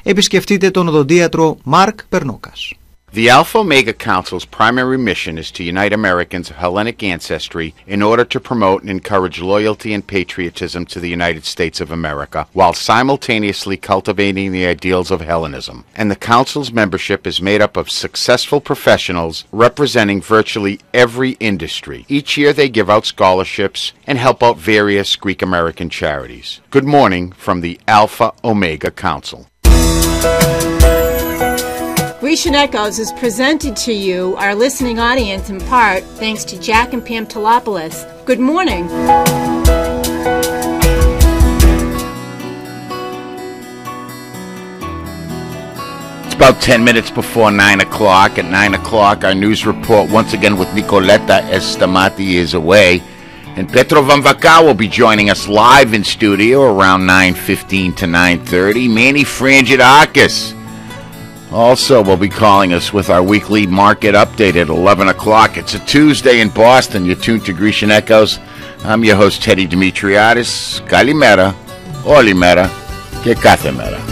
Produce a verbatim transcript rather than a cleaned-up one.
επισκεφτείτε τον οδοντίατρο Μάρκ Περνόκας. The Alpha Omega Council's primary mission is to unite Americans of Hellenic ancestry in order to promote and encourage loyalty and patriotism to the United States of America, while simultaneously cultivating the ideals of Hellenism. And the Council's membership is made up of successful professionals representing virtually every industry. Each year they give out scholarships and help out various Greek American charities. Good morning from the Alpha Omega Council. Grecian Echoes is presented to you, our listening audience, in part thanks to Jack and Pam Tolopoulos. Good morning. It's about ten minutes before nine o'clock. At nine o'clock, our news report once again with Nicoletta Estamati is away. And Petro Vamvaka will be joining us live in studio around nine fifteen to nine thirty. Manny Frangidakis also will be calling us with our weekly market update at eleven o'clock. It's a Tuesday in Boston. You're tuned to Grecian Echoes. I'm your host, Teddy Dimitriadis. Kalimera, Olimera, και κάθε μέρα.